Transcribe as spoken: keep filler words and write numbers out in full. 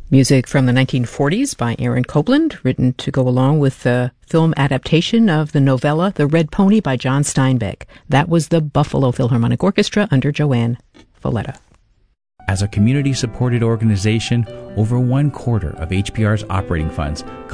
Music from the nineteen forties by Aaron Copland, written to go along with the film adaptation of the novella The Red Pony by John Steinbeck. That was the Buffalo Philharmonic Orchestra under Joanne Falletta. As a community-supported organization, over one quarter of H P R's operating funds